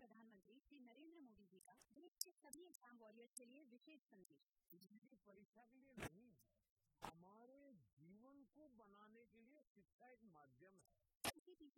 प्रधानमंत्री श्री नरेंद्र मोदी जी का देश के सभी एग्जाम वॉरियर्स के लिए विशेष संदेश। किसी परीक्षा के लिए नहीं है, हमारे जीवन को बनाने के लिए शिक्षा एक माध्यम है।